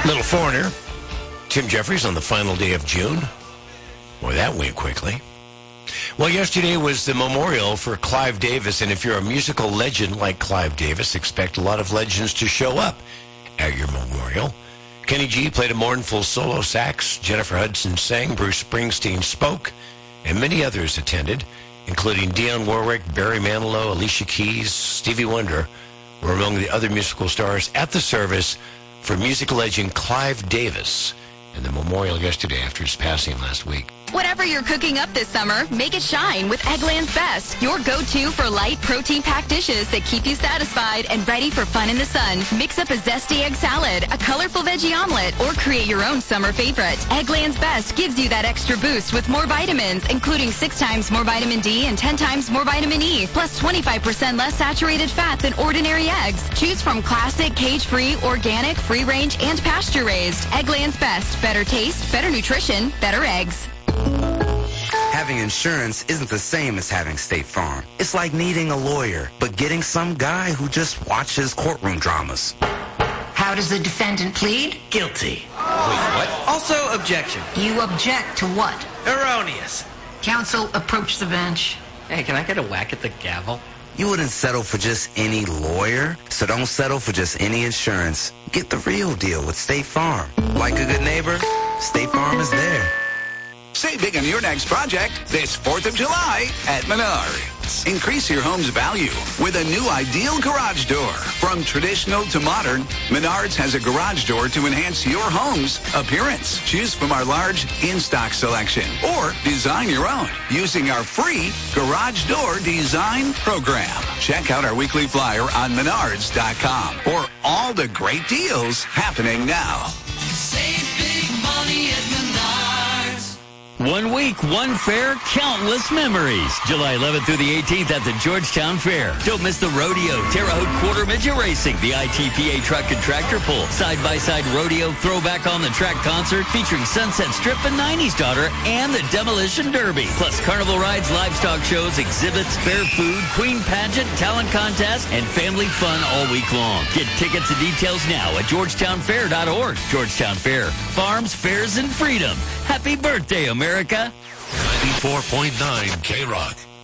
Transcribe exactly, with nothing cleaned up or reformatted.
Little Foreigner, Tim Jeffries on the final day of June. Boy, that went quickly. Well, yesterday was the memorial for Clive Davis, and if you're a musical legend like Clive Davis, expect a lot of legends to show up at your memorial. Kenny G played a mournful solo sax, Jennifer Hudson sang, Bruce Springsteen spoke, and many others attended, including Dionne Warwick, Barry Manilow, Alicia Keys, Stevie Wonder, were among the other musical stars at the service for music legend Clive Davis and the memorial yesterday after his passing last week. Whatever you're cooking up this summer, make it shine with Eggland's Best, your go-to for light protein-packed dishes that keep you satisfied and ready for fun in the sun. Mix up a zesty egg salad, a colorful veggie omelet, or create your own summer favorite. Eggland's Best gives you that extra boost with more vitamins, including six times more vitamin D and ten times more vitamin E, plus twenty-five percent less saturated fat than ordinary eggs. Choose from classic, cage-free, organic, free-range, and pasture-raised. Eggland's Best. Better taste, better nutrition, better eggs. Having insurance isn't the same as having State Farm. It's like needing a lawyer, but getting some guy who just watches courtroom dramas. How does the defendant plead? Guilty. Wait, what? Also, objection. You object to what? Erroneous. Counsel, approach the bench. Hey, can I get a whack at the gavel? You wouldn't settle for just any lawyer, so don't settle for just any insurance. Get the real deal with State Farm. Like a good neighbor, State Farm is there. Save big on your next project this fourth of July at Menards. Increase your home's value with a new ideal garage door. From traditional to modern, Menards has a garage door to enhance your home's appearance. Choose from our large in-stock selection or design your own using our free Garage Door Design Program. Check out our weekly flyer on menards dot com for all the great deals happening now. Save big money at Menards. One week, one fair, countless memories. July eleventh through the eighteenth at the Georgetown Fair. Don't miss the rodeo, Terre Haute Quarter Midget Racing, the I T P A Truck and Tractor Pull, side-by-side rodeo, throwback on the track concert featuring Sunset Strip and nineties Daughter, and the Demolition Derby. Plus carnival rides, livestock shows, exhibits, fair food, queen pageant, talent contest, and family fun all week long. Get tickets and details now at georgetown fair dot org. Georgetown Fair, farms, fairs, and freedom. Happy birthday, America. ninety-four point nine K-Rock.